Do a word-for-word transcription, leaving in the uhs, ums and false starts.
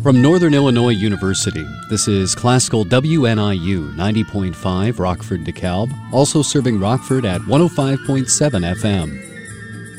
From Northern Illinois University, this is Classical W N I U ninety point five Rockford DeKalb, also serving Rockford at one oh five point seven F M.